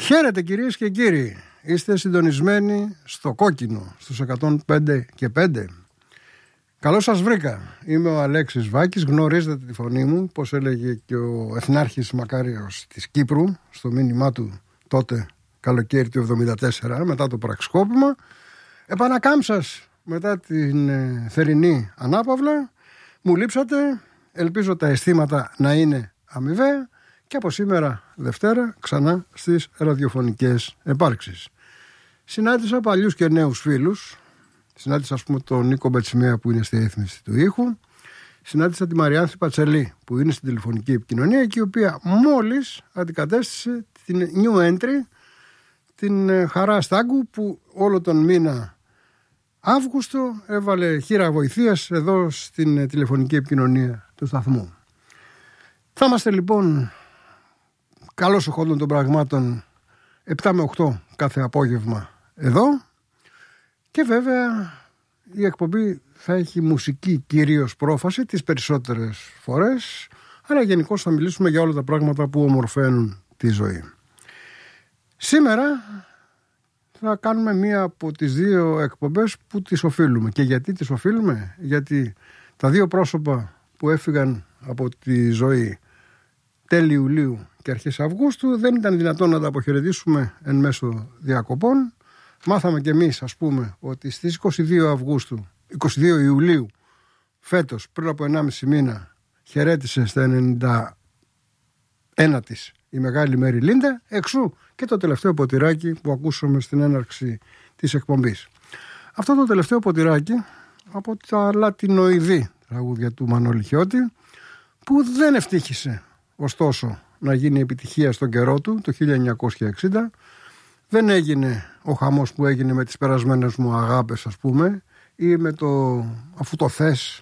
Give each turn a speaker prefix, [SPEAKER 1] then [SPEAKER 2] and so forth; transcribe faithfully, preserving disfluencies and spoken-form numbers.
[SPEAKER 1] Χαίρετε κυρίες και κύριοι, είστε συντονισμένοι στο κόκκινο, στους εκατόν πέντε και πέντε. Καλώς σας βρήκα, είμαι ο Αλέξης Βάκης, γνωρίζετε τη φωνή μου, πως έλεγε και ο Εθνάρχης Μακάριος της Κύπρου στο μήνυμά του τότε καλοκαίρι του εβδομήντα τέσσερα, μετά το πραξικόπημα. Επανακάμψας μετά την ε, θερινή ανάπαυλα, μου λείψατε, ελπίζω τα αισθήματα να είναι αμοιβαία και από σήμερα Δευτέρα ξανά στις ραδιοφωνικές επάρξεις. Συνάντησα παλιούς και νέους φίλους. Συνάντησα ας πούμε τον Νίκο Μπετσιμέα που είναι στη ρύθμιση του ήχου. Συνάντησα τη Μαριάνθη Πατσελή που είναι στην τηλεφωνική επικοινωνία και η οποία μόλις αντικατέστησε την new entry, την Χαρά Στάγκου, που όλο τον μήνα Αύγουστο έβαλε χείρα βοηθείας εδώ στην τηλεφωνική επικοινωνία του σταθμού. Θα είμαστε λοιπόν καλώς εχόντων των πραγμάτων επτά με οκτώ κάθε απόγευμα εδώ και βέβαια η εκπομπή θα έχει μουσική κυρίως πρόφαση τις περισσότερες φορές, αλλά γενικώς θα μιλήσουμε για όλα τα πράγματα που ομορφαίνουν τη ζωή. Σήμερα θα κάνουμε μία από τις δύο εκπομπές που τις οφείλουμε. Και γιατί τις οφείλουμε? Γιατί τα δύο πρόσωπα που έφυγαν από τη ζωή τέλη Ιουλίου και αρχές Αυγούστου δεν ήταν δυνατόν να τα αποχαιρετήσουμε εν μέσω διακοπών. Μάθαμε κι εμείς ας πούμε ότι στις είκοσι δύο Αυγούστου, είκοσι δύο Ιουλίου φέτος, πριν από ενάμιση μήνα, χαιρέτησε στα ενενήντα ένα της η μεγάλη Μέρη Λίντα, εξού και το τελευταίο ποτηράκι που ακούσαμε στην έναρξη της εκπομπής. Αυτό το τελευταίο ποτηράκι από τα λατινοειδή τραγούδια του Μανώλη Χιώτη, που δεν ευτύχησε ωστόσο να γίνει επιτυχία στον καιρό του το χίλια εννιακόσια εξήντα. Δεν έγινε ο χαμός που έγινε με τις περασμένες μου αγάπες ας πούμε, ή με το αφού το θες